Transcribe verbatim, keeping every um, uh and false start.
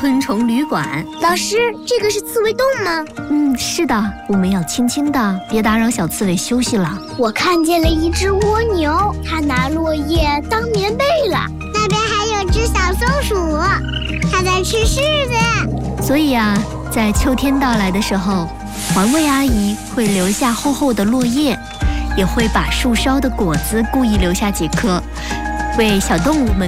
昆虫旅馆。 老师，这个是刺猬洞吗？ 嗯，是的，我们要轻轻的，别打扰小刺猬休息了。 我看见了一只蜗牛，它拿落叶当棉被了。 那边还有只小松鼠，它在吃柿子。 所以啊，在秋天到来的时候，环卫阿姨会留下厚厚的落叶，也会把树梢的果子故意留下几颗，为小动物们